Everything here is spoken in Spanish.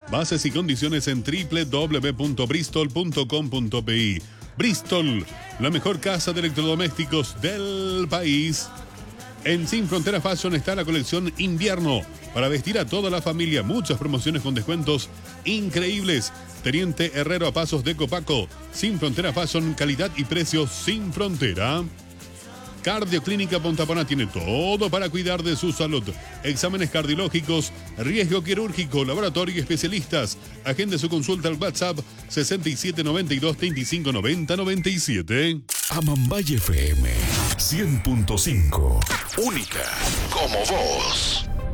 Bases y condiciones en www.bristol.com.pi. Bristol, la mejor casa de electrodomésticos del país. En Sin Frontera Fashion está la colección invierno para vestir a toda la familia. Muchas promociones con descuentos increíbles. Teniente Herrero a pasos de Copaco. Sin Frontera Fashion, calidad y precios sin frontera. Cardioclínica Pontapana tiene todo para cuidar de su salud. Exámenes cardiológicos, riesgo quirúrgico, laboratorio y especialistas. Agende su consulta al WhatsApp 6792 25 90 97. Amambay FM 100.5. Única como vos.